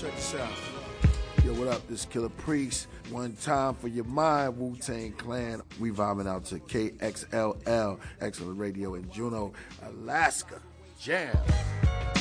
Check this out. Yo, what up? This is Killer Priest. One time for your mind, Wu-Tang Clan. We vibing out to KXLL, Excellent Radio in Juneau, Alaska. Jam.